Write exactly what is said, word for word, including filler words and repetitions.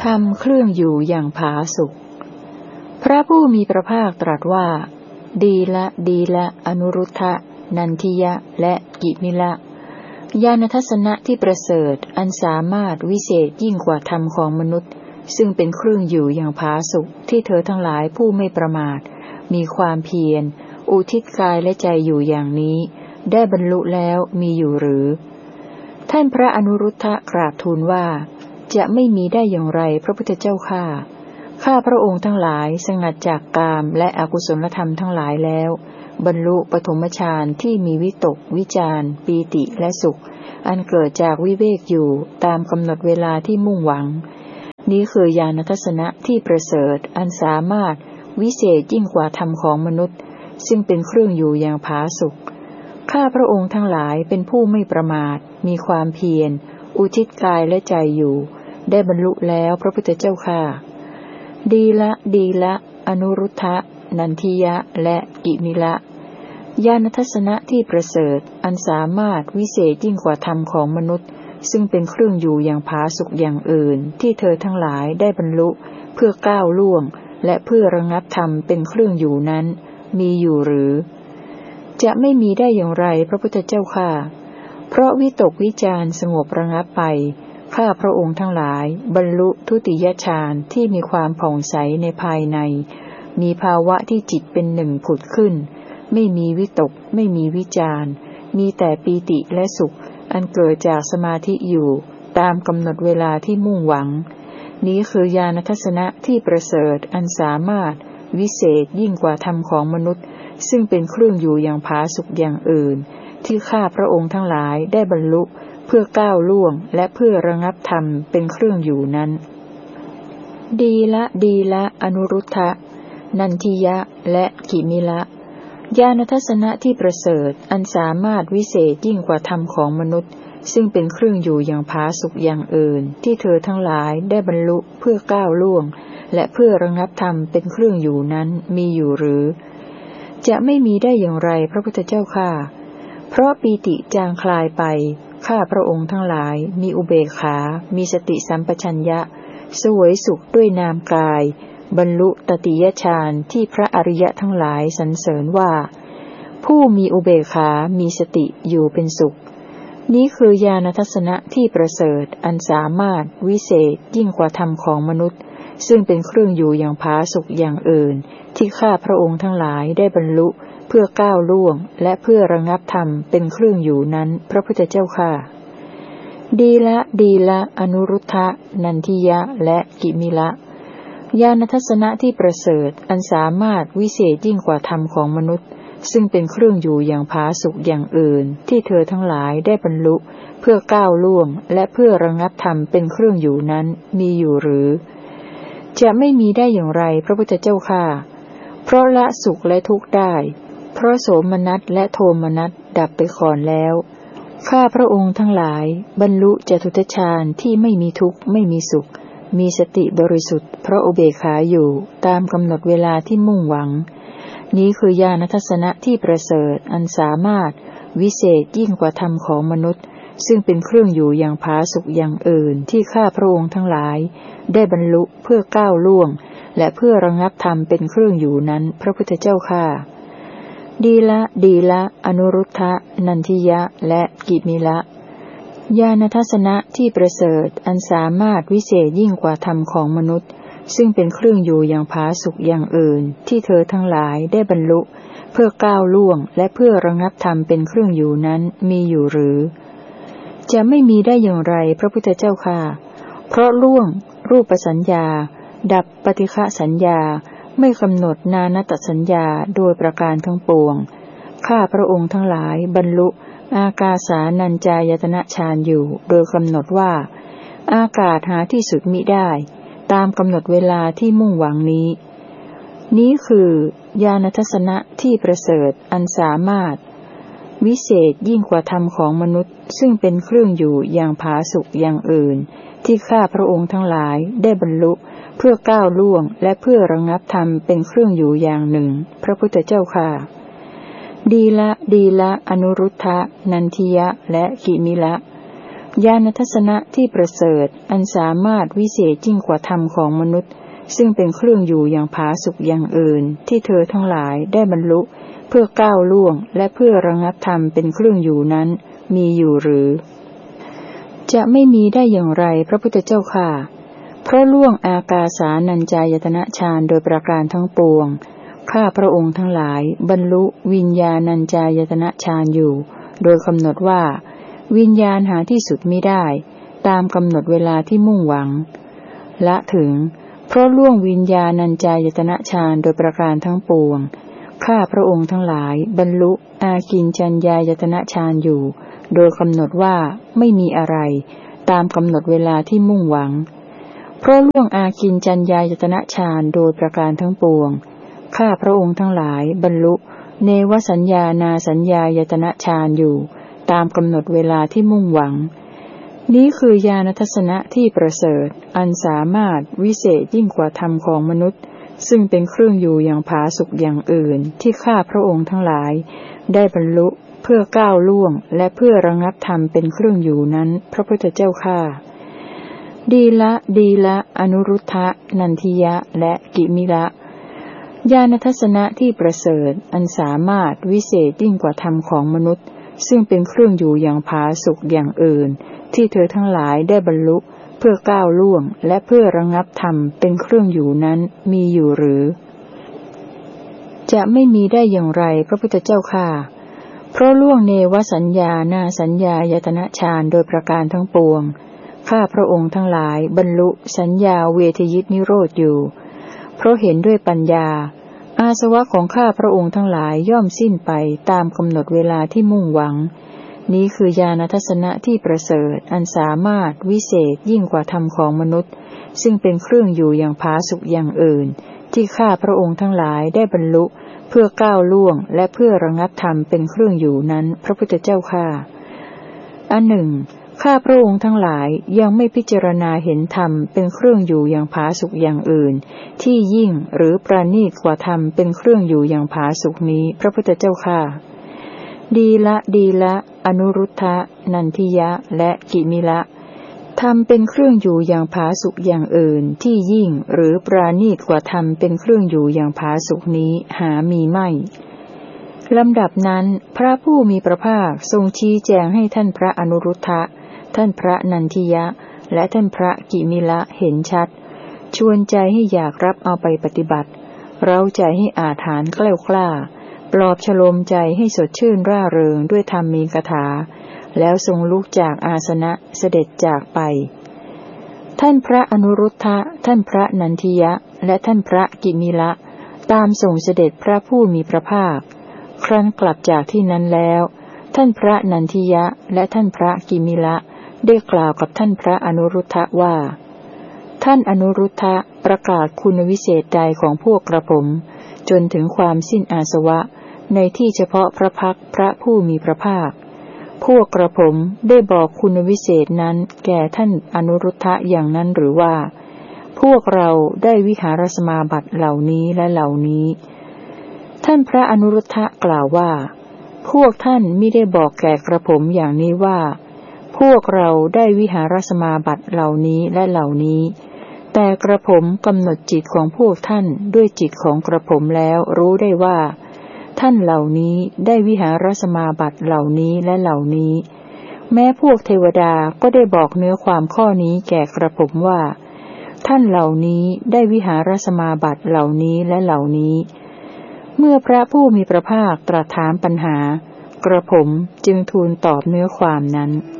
ทำเครื่องอยู่อย่างผาสุกพระผู้มีพระภาคตรัสว่าดีละดีละอนุรุทธะนันทิยะและกิมิละญาณทัศนะที่ประเสริฐอันสามารถวิเศษยิ่งกว่าธรรมของมนุษย์ซึ่งเป็นเครื่องอยู่อย่างผาสุกที่เธอทั้งหลายผู้ไม่ประมาทมีความเพียรอุทิศกายและใจอยู่อย่างนี้ได้บรรลุแล้วมีอยู่หรือท่านพระอนุรุทธะกราบทูลว่าจะไม่มีได้อย่างไรพระพุทธเจ้าข้าข้าพระองค์ทั้งหลายสงัดจากกามและอกุศลธรรมทั้งหลายแล้วบรรลุปฐมฌานที่มีวิตกวิจารปีติและสุขอันเกิดจากวิเวกอยู่ตามกำหนดเวลาที่มุ่งหวังนี้คือญาณทัศนะที่ประเสริฐอันสามารถวิเศษยิ่งกว่าธรรมของมนุษย์ซึ่งเป็นเครื่องอยู่อย่างผาสุกข้าพระองค์ทั้งหลายเป็นผู้ไม่ประมาทมีความเพียรอุทิศกายและใจอยู่ได้บรรลุแล้วพระพุทธเจ้าข้าดีละดีละอนุรุทธะนันทิยะและกิมิละญาณทัศนะที่ประเสริฐอันสามารถวิเศษยิ่งกว่าธรรมของมนุษย์ซึ่งเป็นเครื่องอยู่อย่างผาสุกอย่างอื่นที่เธอทั้งหลายได้บรรลุเพื่อก้าวล่วงและเพื่อระงับธรรมเป็นเครื่องอยู่นั้นมีอยู่หรือจะไม่มีได้อย่างไรพระพุทธเจ้าข้าเพราะวิตกวิจารสงบระงับไปข้าพระองค์ทั้งหลายบรรลุทุติยฌานที่มีความผ่องใสในภายในมีภาวะที่จิตเป็นหนึ่งผุดขึ้นไม่มีวิตกไม่มีวิจารมีแต่ปีติและสุขอันเกิดจากสมาธิอยู่ตามกำหนดเวลาที่มุ่งหวังนี้คือญาณทัศนะที่ประเสริฐอันสามารถวิเศษยิ่งกว่าธรรมของมนุษย์ซึ่งเป็นเครื่องอยู่อย่างผาสุกอย่างอื่นที่ข้าพระองค์ทั้งหลายได้บรรลุเพื่อก้าวล่วงและเพื่อระงับธรรมเป็นเครื่องอยู่นั้นดีละดีละอนุรุทธะนันทิยะและกิมิละญาณทัศนะที่ประเสริฐอันสามารถวิเศษยิ่งกว่าธรรมของมนุษย์ซึ่งเป็นเครื่องอยู่อย่างผาสุกอย่างอื่นที่เธอทั้งหลายได้บรรลุเพื่อก้าวล่วงและเพื่อระงับธรรมเป็นเครื่องอยู่นั้นมีอยู่หรือจะไม่มีได้อย่างไรพระพุทธเจ้าข้าเพราะปีติจางคลายไปข้าพระองค์ทั้งหลายมีอุเบกขามีสติสัมปชัญญะเสวยสุขด้วยนามกายบรรลุตติยฌานที่พระอริยะทั้งหลายสรรเสริญว่าผู้มีอุเบกขามีสติอยู่เป็นสุขนี้คือญาณทัศนะที่ประเสริฐอันสามารถวิเศษยิ่งกว่าธรรมของมนุษย์ซึ่งเป็นเครื่องอยู่อย่างผาสุกอย่างอื่นที่ข้าพระองค์ทั้งหลายได้บรรลุเพื่อก้าวล่วงและเพื่อระงับธรรมเป็นเครื่องอยู่นั้นพระพุทธเจ้าข้าดีละดีละอนุรุทธะนันทิยะและกิมิละญาณทัศนะที่ประเสริฐอันสามารถวิเศษยิ่งกว่าธรรมของมนุษย์ซึ่งเป็นเครื่องอยู่อย่างผาสุกอย่างอื่นที่เธอทั้งหลายได้บรรลุเพื่อก้าวล่วงและเพื่อระงับธรรมเป็นเครื่องอยู่นั้นมีอยู่หรือจะไม่มีได้อย่างไรพระพุทธเจ้าข้าเพราะละสุขและทุกข์ได้เพราะโสมนัสและโทมนัสดับไปก่อนแล้วข้าพระองค์ทั้งหลายบรรลุจตุตฌานที่ไม่มีทุกข์ไม่มีสุขมีสติบริสุทธิ์เพราะอุเบกขาอยู่ตามกำหนดเวลาที่มุ่งหวังนี้คือญาณทัศนะที่ประเสริฐอันสามารถวิเศษยิ่งกว่าธรรมของมนุษย์ซึ่งเป็นเครื่องอยู่อย่างผาสุกอย่างอื่นที่ข้าพระองค์ทั้งหลายได้บรรลุเพื่อก้าวล่วงและเพื่อระงับธรรมเป็นเครื่องอยู่นั้นพระพุทธเจ้าข้าดีละดีละอนุรุทธะนันทิยะและกิมิละญาณทัศนะที่ประเสริฐอันสามารถวิเศษยิ่งกว่าธรรมของมนุษย์ซึ่งเป็นเครื่องอยู่อย่างผาสุกอย่างอื่นที่เธอทั้งหลายได้บรรลุเพื่อก้าวล่วงและเพื่อระงับธรรมเป็นเครื่องอยู่นั้นมีอยู่หรือจะไม่มีได้อย่างไรพระพุทธเจ้าข้าเพราะล่วงรูปสัญญาดับปฏิฆะสัญญาไม่กำหนดนานตสัญญาโดยประการทั้งปวงข้าพระองค์ทั้งหลายบรรลุอากาสานัญจายตนะฌานอยู่โดยกำหนดว่าอากาศหาที่สุดมิได้ตามกำหนดเวลาที่มุ่งหวังนี้นี้คือญาณทัศนะที่ประเสริฐอันสามารถวิเศษยิ่งกว่าธรรมของมนุษย์ซึ่งเป็นเครื่องอยู่อย่างผาสุกอย่างอื่นที่ข้าพระองค์ทั้งหลายได้บรรลุเพื่อก้าวล่วงและเพื่อระงับธรรมเป็นเครื่องอยู่อย่างหนึ่งพระพุทธเจ้าข้าดีละดีละอนุรุทธะนันทิยะและกิมิละญาณทัศนะที่ประเสริฐอันสามารถวิเศษยิ่งกว่าธรรมของมนุษย์ซึ่งเป็นเครื่องอยู่อย่างผาสุกอย่างอื่นที่เธอทั้งหลายได้บรรลุเพื่อก้าวล่วงและเพื่อระงับธรรมเป็นเครื่องอยู่นั้นมีอยู่หรือจะไม่มีได้อย่างไรพระพุทธเจ้าค่ะเพราะล่วงอากาสานัญจายตนะฌานโดยประการทั้งปวงข้าพระองค์ทั้งหลายบรรลุวิญญาณัญจายตนะฌานอยู่โดยกำหนดว่าวิญญาณหาที่สุดมิได้ตามกำหนดเวลาที่มุ่งหวังละถึงเพราะล่วงวิญญาณัญจายตนะฌานโดยประการทั้งปวงข้าพระองค์ทั้งหลายบรรลุอากิญจัญญายตนะฌานอยู่โดยกำหนดว่าไม่มีอะไรตามกำหนดเวลาที่มุ่งหวังเพราะล่วงอากิญจัญญายตนะฌานโดยประการทั้งปวงข้าพระองค์ทั้งหลายบรรลุเนวสัญญานาสัญญายตนะฌานอยู่ตามกำหนดเวลาที่มุ่งหวังนี้คือญาณทัศนะที่ประเสริฐอันสามารถวิเศษยิ่งกว่าธรรมของมนุษย์ซึ่งเป็นเครื่องอยู่อย่างผาสุกอย่างอื่นที่ข้าพระองค์ทั้งหลายได้บรรลุเพื่อก้าวล่วงและเพื่อระงับธรรมเป็นเครื่องอยู่นั้นพระพุทธเจ้าข้าดีละดีละอนุรุทธะนันทิยะและกิมิละญาณทัศนะที่ประเสริฐอันสามารถวิเศษยิ่งกว่าธรรมของมนุษย์ซึ่งเป็นเครื่องอยู่อย่างผาสุกอย่างอื่นที่เธอทั้งหลายได้บรรลุเพื่อก้าวล่วงและเพื่อระงับธรรมเป็นเครื่องอยู่นั้นมีอยู่หรือจะไม่มีได้อย่างไรพระพุทธเจ้าข้าเพราะล่วงเนวสัญญานาสัญญายตนะฌานโดยประการทั้งปวงข้าพระองค์ทั้งหลายบรรลุสัญญาเวทยิตนิโรธอยู่เพราะเห็นด้วยปัญญาอาสวะของข้าพระองค์ทั้งหลายย่อมสิ้นไปตามกำหนดเวลาที่มุ่งหวังนี้คือญาณทัศนะที่ประเสริฐอันสามารถวิเศษยิ่งกว่าธรรมของมนุษย์ซึ่งเป็นเครื่องอยู่อย่างผาสุกอย่างอื่นที่ข้าพระองค์ทั้งหลายได้บรรลุเพื่อก้าวล่วงและเพื่อระงับธรรมเป็นเครื่องอยู่นั้นพระพุทธเจ้าข้าอันหนึ่งข้าพระองค์ทั้งหลายยังไม่พิจารณาเห็นธรรมเป็นเครื่องอยู่อย่างผาสุกอย่างอื่นที่ยิ่งหรือประณีตกว่าธรรมเป็นเครื่องอยู่อย่างผาสุกนี้พระพุทธเจ้าข้าดีละดีละอนุรุทธะนันทิยะและกิมิละธรรมเป็นเครื่องอยู่อย่างผาสุกอย่างอื่นที่ยิ่งหรือปราณีตกว่าธรรมเป็นเครื่องอยู่อย่างผาสุกนี้หามีไม่ลำดับนั้นพระผู้มีพระภาคทรงชี้แจงให้ท่านพระอนุรุทธะท่านพระนันทิยะและท่านพระกิมิละเห็นชัดชวนใจให้อยากรับเอาไปปฏิบัติเร้าใจให้อาถรรพ์แกล้วกล้าปลอบฉโลมใจให้สดชื่นร่าเริงด้วยธรรมมีคาถาแล้วทรงลุกจากอาสนะเสด็จจากไปท่านพระอนุรุทธะท่านพระนันทิยะและท่านพระกิมิละตามส่งเสด็จพระผู้มีพระภาคครั้นกลับจากที่นั้นแล้วท่านพระนันทิยะและท่านพระกิมิละได้กล่าวกับท่านพระอนุรุทธะว่าท่านอนุรุทธะประกาศคุณวิเศษใดของพวกกระผมจนถึงความสิ้นอาสวะในที่เฉพาะพระพักพระผู้มีพระภาคพวกกระผมได้บอกคุณวิเศษนั้นแก่ท่านอนุรุทธะอย่างนั้นหรือว่าพวกเราได้วิหารสมาบัติเหล่านี้และเหล่านี้ท่านพระอนุรุทธะกล่าวว่าพวกท่านมิได้บอกแก่กระผมอย่างนี้ว่าพวกเราได้วิหารสมาบัติเหล่านี้และเหล่านี้แต่กระผมกำหนดจิตของพวกท่านด้วยจิตของกระผมแล้วรู้ได้ว่าท่านเหล่านี้ได้วิหารสมาบัติเหล่านี้และเหล่านี้แม้พวกเทวดาก็ได้บอกเนื้อความข้อนี้แก่กระผมว่าท่านเหล่านี้ได้วิหารสมาบัติเหล่านี้และเหล่านี้เมื่อพระผู้มีพระภาคตรัสถามปัญหากระผมจึงทูลตอบเนื้อความนั้น